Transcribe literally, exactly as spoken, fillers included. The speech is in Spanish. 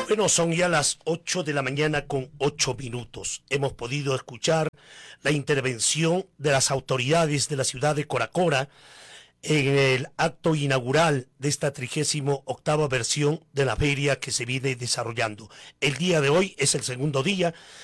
Bueno, son ya las ocho de la mañana con ocho minutos. Hemos podido escuchar la intervención de las autoridades de la ciudad de Coracora en el acto inaugural de esta trigésimo octava versión de la feria que se viene desarrollando. El día de hoy es el segundo día